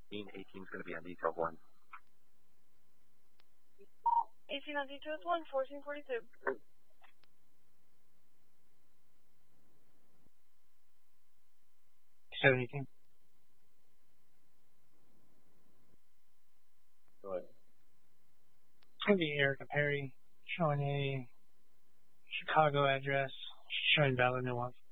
18 is going to be on detail 1. 18 on details 1, 1442. 718. Go ahead. It's going to be Erica Perry, showing a Chicago address, showing valid nuance.